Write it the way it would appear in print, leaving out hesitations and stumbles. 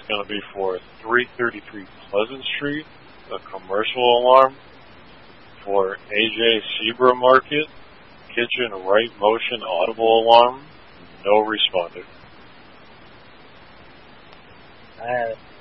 going to be for 333 Pleasant Street, a commercial alarm. For AJ Zebra Market, kitchen right motion audible alarm. No responded. Alright.